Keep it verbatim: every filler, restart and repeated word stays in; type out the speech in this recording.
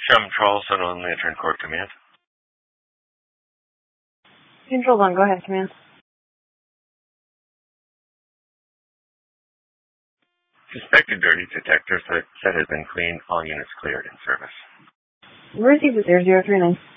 Sam Charleston on Lantern Corp Command. Control one, go ahead, Command. Suspected dirty detector set has been cleaned. All units cleared in service. Received at zero zero three nine.